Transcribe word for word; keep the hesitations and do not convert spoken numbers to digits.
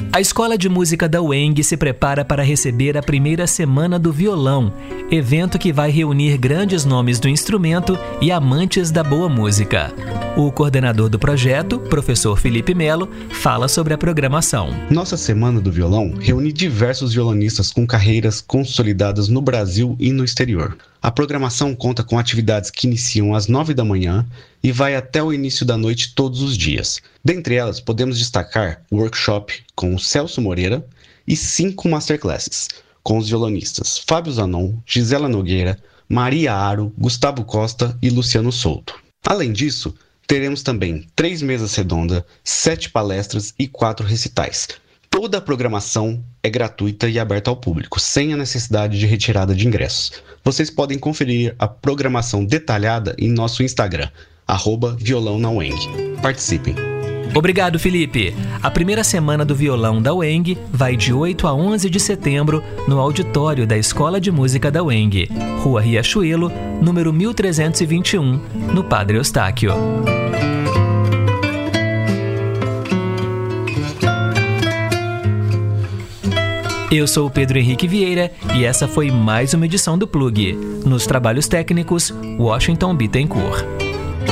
A Escola de Música da U E N G se prepara para receber a primeira Semana do Violão, evento que vai reunir grandes nomes do instrumento e amantes da boa música. O coordenador do projeto, professor Felipe Melo, fala sobre a programação. Nossa Semana do Violão reúne diversos violonistas com carreiras consolidadas no Brasil e no exterior. A programação conta com atividades que iniciam às nove da manhã e vai até o início da noite todos os dias. Dentre elas, podemos destacar o workshop com o Celso Moreira e cinco masterclasses, com os violonistas Fábio Zanon, Gisela Nogueira, Maria Aro, Gustavo Costa e Luciano Souto. Além disso, teremos também três mesas redondas, sete palestras e quatro recitais. Toda a programação é gratuita e aberta ao público, sem a necessidade de retirada de ingressos. Vocês podem conferir a programação detalhada em nosso Instagram, arroba violão na U E N G. Participem! Obrigado, Felipe! A primeira Semana do Violão da U E N G vai de oito a onze de setembro no auditório da Escola de Música da U E N G, Rua Riachuelo, número mil trezentos e vinte e um, no Padre Eustáquio. Eu sou o Pedro Henrique Vieira e essa foi mais uma edição do Plug. Nos trabalhos técnicos, Washington Bittencourt.